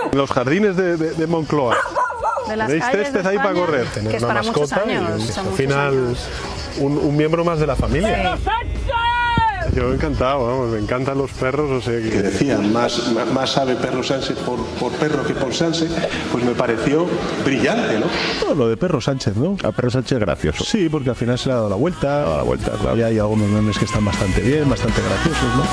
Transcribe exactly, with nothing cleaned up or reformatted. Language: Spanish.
Los jardines de, de, de Moncloa. De las ¿Tenéis calles céstes de ahí para España, correr? que Tener es una para muchos mascota años, y son al muchos final años. un, un miembro más de la familia. Sí. Yo encantado, vamos, me encantan los perros, o sea que... que decían más, más sabe Perro Sánchez por, por perro que por Sánchez, pues me pareció brillante, ¿no? Todo lo de Perro Sánchez, ¿no? A Perro Sánchez gracioso. Sí, porque al final se le ha dado la vuelta. A la vuelta, claro. Y hay algunos memes que están bastante bien, bastante graciosos, ¿no?